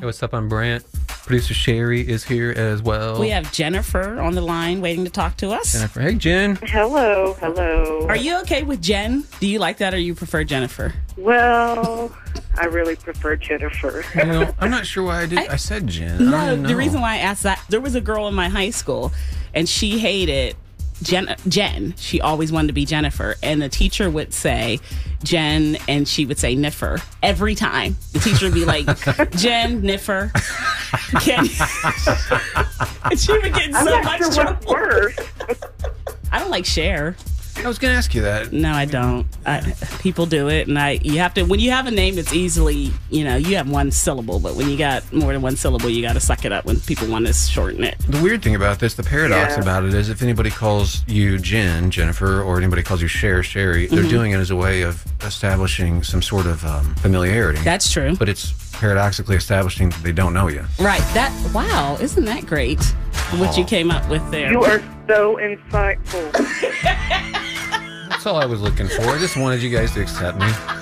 what's up? I'm Brant. Producer Sherry is here as well. We have Jennifer on the line waiting to talk to us. Jennifer. Hey, Jen. Hello. Are you okay with Jen? Do you like that or you prefer Jennifer? Well, I really prefer Jennifer. I'm not sure why I said Jen. I No, don't the know. reason why I asked that, there was a girl in my high school and she hated Jen. She always wanted to be Jennifer. And the teacher would say Jen and she would say Niffer every time. The teacher would be like, Jen, Niffer. And she would get in I'm so not much sure trouble. what's worse. I don't like Cher. I was going to ask you that. No, I don't. People do it, and you have to. When you have a name that's easily, you have one syllable, but when you got more than one syllable, you got to suck it up when people want to shorten it. The weird thing about this, the paradox about it is if anybody calls you Jen, Jennifer, or anybody calls you Cher, Sherry, they're doing it as a way of establishing some sort of familiarity. That's true. But it's paradoxically establishing that they don't know you. Right. Wow. Isn't that great? What you came up with there. You are so insightful. That's all I was looking for. I just wanted you guys to accept me.